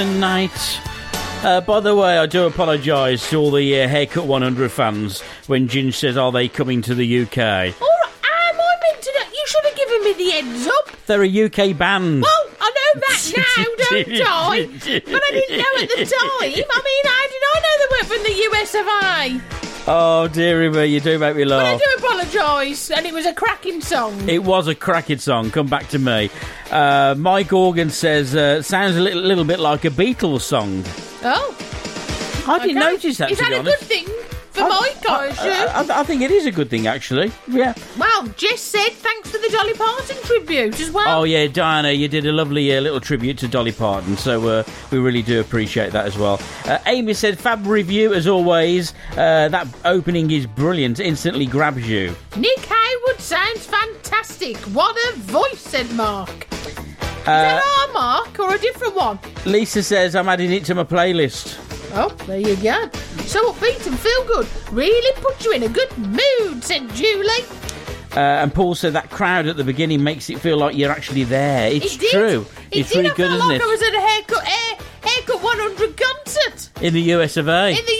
Night. By the way, I do apologise to all the Haircut 100 fans when Ginge says, are they coming to the UK? All right, am I meant to know? You should have given me the heads up. They're a UK band. Well, I know that now, don't I? But I didn't know at the time. I mean, how did I know they weren't from the US of A? Oh, dearie me, you do make me But I laugh. do apologise, and it was a cracking song. It was a cracking song. Come back to me. Mike Organ says, sounds a little bit like a Beatles song. Oh. I didn't Okay. notice that, Is to that be a honest. good thing for Mike, I assume? I think it is a good thing, actually. Yeah. Well, Jess said thanks for the Dolly Parton tribute as well. Oh, yeah, Diana, you did a lovely little tribute to Dolly Parton, so we really do appreciate that as well. Amy said, fab review, as always. That opening is brilliant, instantly grabs you. Nick Haywood sounds fantastic. What a voice, said Mark. Is that our Mark or a different one? Lisa says, I'm adding it to my playlist. Oh, there you go. So upbeat and feel good. Really put you in a good mood, said Julie. And Paul said that crowd at the beginning makes it feel like you're actually there. It's true. It's really good, isn't I it? felt like I was at a Haircut 100 concert In the US of A. in the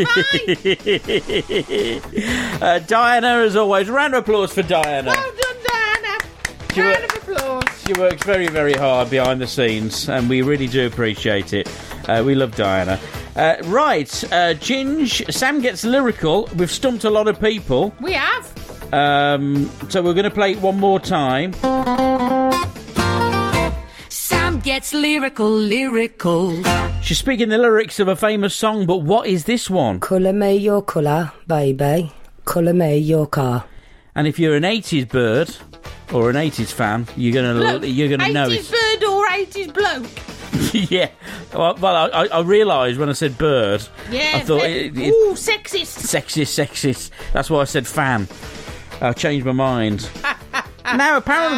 US of A. Diana, as always, round of applause for Diana. Well done, Diana. She Round wo- of applause. She works very, very hard behind the scenes, and we really do appreciate it. We love Diana. Right, Ginge, Sam gets lyrical. We've stumped a lot of people. We have. So we're going to play it one more time. Sam gets lyrical. She's speaking the lyrics of a famous song, but what is this one? Colour me your colour, baby. Colour me your car. And if you're an 80s bird or an 80s fan, you're gonna know 80s it. bird or 80s bloke. Yeah. Well, I realised when I said bird, Yeah. I thought Ooh, sexist. sexist. That's why I said fan. I changed my mind. Now apparently